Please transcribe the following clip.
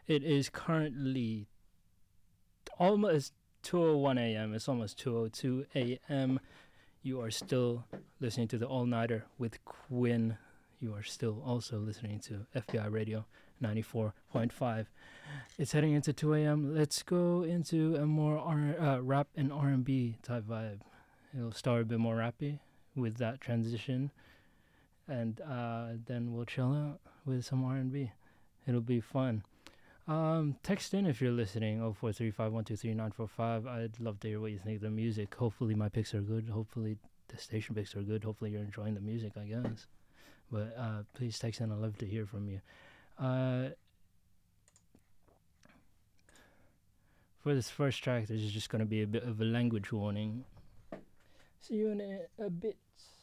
It is currently almost 2:01 a.m. It's almost 2:02 a.m. You are still listening to the All Nighter with Quinn. You are still also listening to FBI Radio 94.5. It's heading into 2 a.m. Let's go into a more rap and R&B type vibe. It'll start a bit more rappy with that transition, and then we'll chill out with some R&B. It'll be fun. Text in if you're listening. 0435123945. I'd love to hear what you think of the music. Hopefully my picks are good. Hopefully the station picks are good. Hopefully you're enjoying the music, I guess. But please text in. I'd love to hear from you. For this first track, there's just going to be a bit of a language warning. See you in a bit.